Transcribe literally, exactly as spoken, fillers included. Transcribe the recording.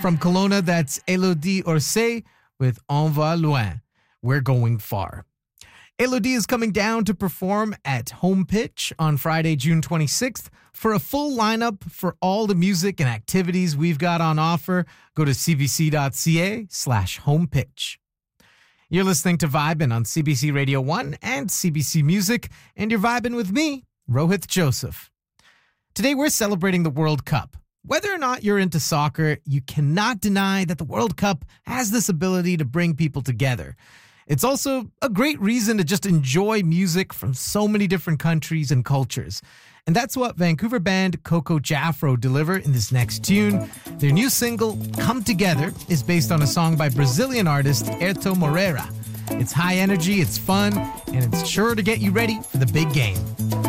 From Kelowna, that's Elodie Orsay with On Va Loin. We're going far. Elodie is coming down to perform at Home Pitch on Friday, June twenty-sixth. For a full lineup for all the music and activities we've got on offer, go to cbc.ca slash homepitch. You're listening to Vibin' on C B C Radio one and C B C Music, and you're vibing with me, Rohith Joseph. Today we're celebrating the World Cup. Whether or not you're into soccer, you cannot deny that the World Cup has this ability to bring people together. It's also a great reason to just enjoy music from so many different countries and cultures. And that's what Vancouver band Coco Jafro deliver in this next tune. Their new single, Come Together, is based on a song by Brazilian artist Herto Moreira. It's high energy, it's fun, and it's sure to get you ready for the big game.